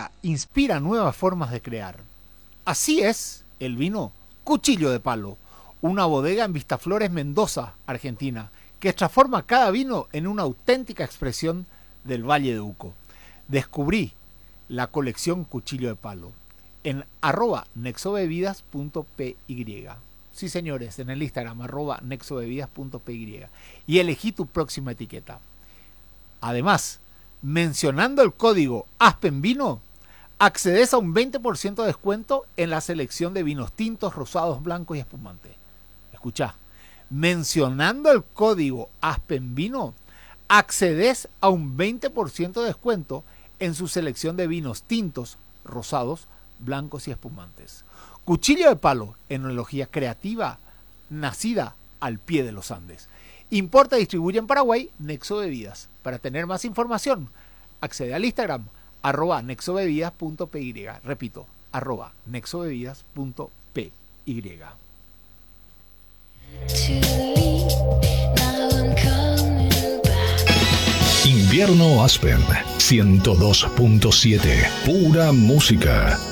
inspira nuevas formas de crear. Así es el vino Cuchillo de Palo, una bodega en Vistaflores, Mendoza, Argentina, que transforma cada vino en una auténtica expresión del Valle de Uco. Descubrí la colección Cuchillo de Palo en @nexobebidas.py. Sí, señores, en el Instagram, @nexobebidas.py. Y elegí tu próxima etiqueta. Además, mencionando el código ASPENVINO, accedes a un 20% de descuento en la selección de vinos tintos, rosados, blancos y espumantes. Escuchá, mencionando el código ASPENVINO, accedes a un 20% de descuento en su selección de vinos tintos, rosados, blancos y espumantes. Cuchillo de Palo, enología creativa, nacida al pie de los Andes. Importa y distribuye en Paraguay Nexo Bebidas. Para tener más información, accede al Instagram @nexobebidas.py. Repito, @nexobebidas.py. Invierno Aspen 102.7. Pura música.